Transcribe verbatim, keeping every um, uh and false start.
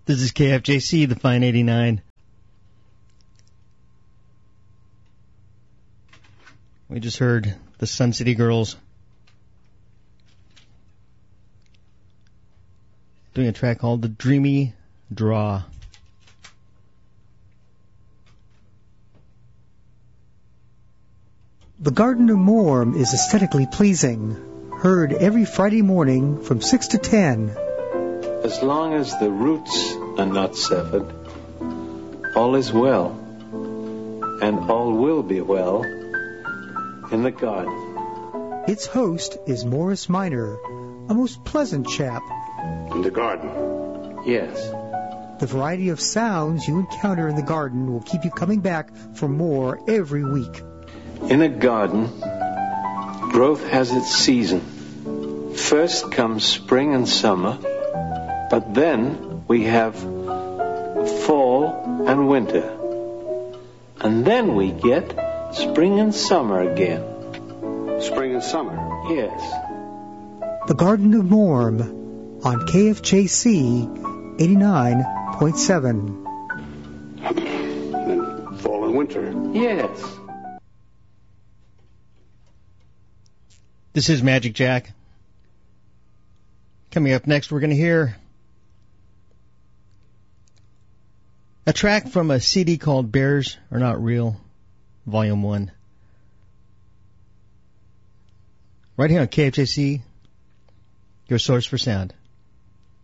This is K F J C, the Fine eighty-nine. We just heard the Sun City Girls doing a track called The Dreamy Draw. The Garden of Morm is aesthetically pleasing. Heard every Friday morning from six to ten. As long as the roots are not severed, all is well, and all will be well in the garden. Its host is Morris Minor, a most pleasant chap. In the garden? Yes. The variety of sounds you encounter in the garden will keep you coming back for more every week. In a garden, growth has its season. First comes spring and summer, but then we have fall and winter. And then we get spring and summer again. Spring and summer? Yes. The Garden of Morm on K F J C eighty-nine point seven. Then fall and winter? Yes. This is Magic Jack. Coming up next, we're going to hear a track from a C D called Bears Are Not Real, Volume one. Right here on K F J C, your source for sound.